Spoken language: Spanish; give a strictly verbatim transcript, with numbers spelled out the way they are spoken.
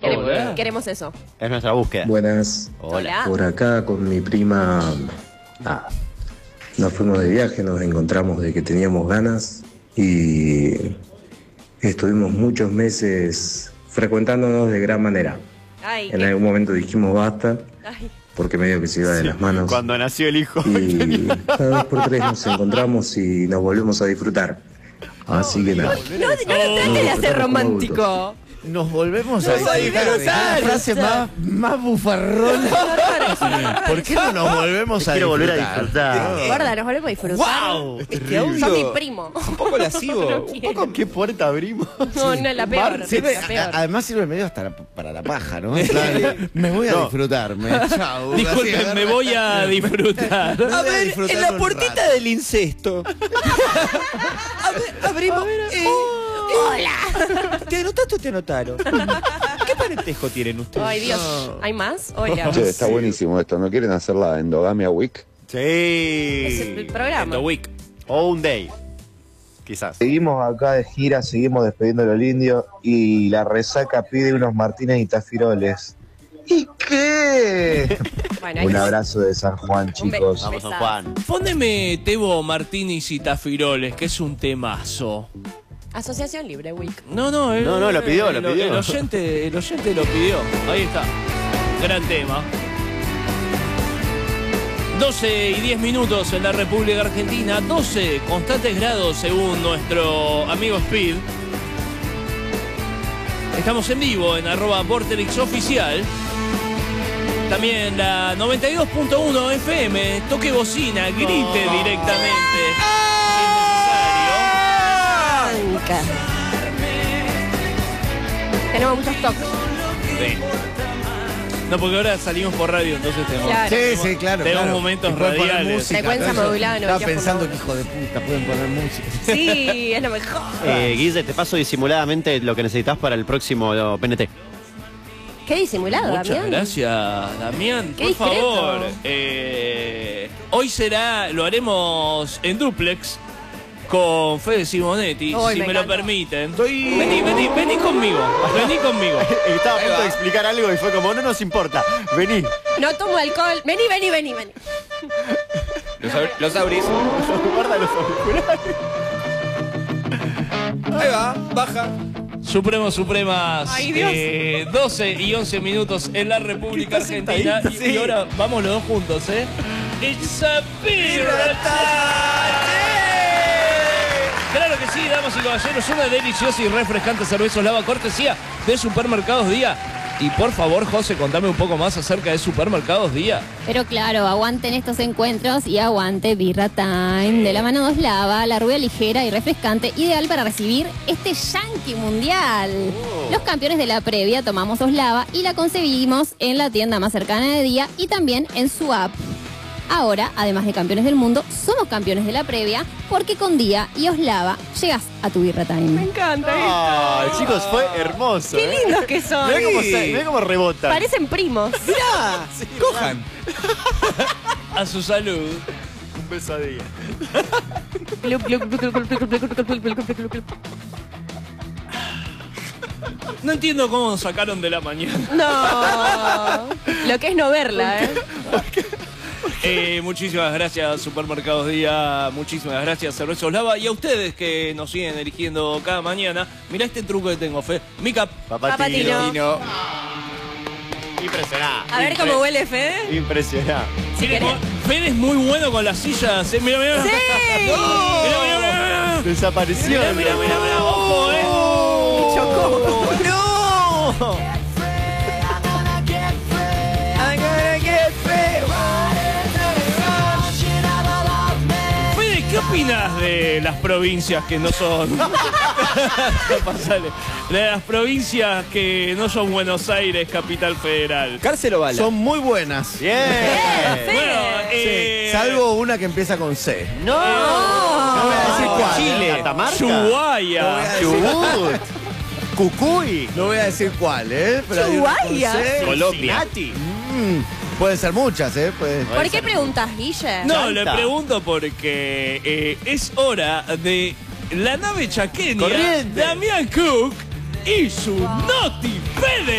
Queremos, Hola. queremos eso. Es nuestra búsqueda. Buenas. Hola. Por acá con mi prima, nada, nos fuimos de viaje, nos encontramos de que teníamos ganas y estuvimos muchos meses frecuentándonos de gran manera. Ay, En qué- algún momento dijimos basta, ay. porque medio que se iba de las manos. Cuando nació el hijo. Y cada dos por tres nos encontramos y nos volvemos a disfrutar. Así que nada. No, no lo trate de hacer romántico. Nos volvemos a Nos volvemos disfrutar. a La frase más, más bufarrona. ¿Por qué no nos volvemos a Quiero volver a disfrutar? disfrutar. Guarda, nos volvemos a disfrutar. ¡Wow! Este audio Sos mi primo. un poco lascivo. Un poco qué puerta abrimos. No, no, la peor. Sirve- la peor. a- además sirve medio hasta la- para la paja, ¿no? En plan, me voy a No. disfrutarme. Chau. Disculpen, Así me agarra- voy a disfrutar. Me A voy a ver, disfrutar en la un puertita rato. del incesto. A ver, abrimos. eh, Hola. ¿Te anotaste o te anotaron? ¿Qué parentesco tienen ustedes? Ay, Dios. ¿Hay más? Hola. Che, está buenísimo esto. ¿No quieren hacer la endogamia week? Es el Sí. programa. The Week. O un day. Quizás. Seguimos acá de gira, seguimos despidiendo al indio y la resaca pide unos Martínez y Tafiroles. ¿Y qué? Bueno, ahí Un está. abrazo de San Juan, Un be- chicos. Vamos, San Pesado. Juan. Póndeme Tebo Martínez y Tafiroles, que es un temazo. Asociación Libre Week. No, no, el, No, no, lo pidió, lo el- pidió. El oyente, el oyente lo pidió. Ahí está. Gran tema. doce y diez minutos en la República Argentina. doce constantes grados según nuestro amigo Speed. Estamos en vivo en arroba Vorterix Oficial. También la noventa y dos punto uno F M. Toque bocina, grite directamente. Si es necesario. Arranca. Tenemos muchos toques. Sí. No, porque ahora salimos por radio, entonces tenemos, Claro. Sí, sí, claro. tenemos claro. momentos Y pueden poner radiales. música, Frecuencia todo eso. modulada, no, Estaba kiosco pensando que modulado. hijo de puta pueden poner música. Sí, es lo mejor. Eh, Guille, te paso disimuladamente lo que necesitas para el próximo P N T. Qué disimulado, Muchas Damián. gracias, Damián. Qué Por discreto. favor, eh, hoy será, lo haremos en duplex con Fede Simonetti, Ay, si me me, lo encanta. permiten. Vení, vení, vení conmigo, vení conmigo. Estaba a punto de explicar algo y fue como, no nos importa. Vení. No tomo alcohol. Vení, vení, vení, vení. Los, ab- los abrís. Guarda los auriculares. Ahí va, baja. Supremos, Supremas, Ay, Dios. eh, doce y once minutos en la República ¿Qué estás Argentina. sentadita? Y, y Sí. ahora vamos los dos juntos, ¿eh? It's a beer time. Claro que sí, damas y caballeros, una deliciosa y refrescante cerveza Lava cortesía de Supermercados Día. Y por favor, José, contame un poco más acerca de Supermercados Día. Pero claro, aguanten estos encuentros y aguante Birra Time. De la mano dos lava, la rubia ligera y refrescante, ideal para recibir este Yankee Mundial. Los campeones de la previa tomamos dos lava y la conseguimos en la tienda más cercana de Día y también en su app. Ahora, además de campeones del mundo, somos campeones de la previa porque con Día y Oslava llegas a tu Birra Me Time. encanta Ah, esto. chicos, fue hermoso. Qué ¿eh? lindos que son. Mirá cómo, se- mirá cómo rebota. Parecen primos. Mirá, cojan. A su salud. Un beso a día. Glup, glup, glup, glup, glup, glup, glup, glup, glup, glup, glup, glup. No entiendo cómo nos sacaron de la mañana. No. Lo que es no verla, ¿eh? Eh, muchísimas gracias, Supermercados Día. Muchísimas gracias, Cerveza Oslava. Y a ustedes que nos siguen eligiendo cada mañana. Mirá este truco que tengo, Fe. Mica. Papatino. Tino. Impresionante. A ver cómo huele, Fede. Impresionante. Si Fede querés. Fede es muy bueno con las sillas. Eh. Mira, mira. ¡Sí! Mira, mira, mira, mira. Desapareció. Mira, mira, mira, mira. Ojo, eh. Chocó. ¡No! Fede, ¿qué opinas de las provincias que no son? Pasale. De las provincias que no son Buenos Aires, capital federal. Cárcel o bala. Son muy buenas. Bien. Bueno, Sí, eh, salvo una que empieza con C. No. No voy a decir cuál. Chile. Catamarca. Ushuaia. No voy a decir- Chubut. Cucuy. No voy a decir cuál, ¿eh? Pero hay una con Ushuaia. C. Colombia. Cincinnati. Mm, pueden ser muchas, ¿eh? Puede- ¿Por qué preguntas, Guille? No, Salta. le pregunto porque eh, es hora de la nave chaqueña, Corriente. Damián Cook y su Noti Fede.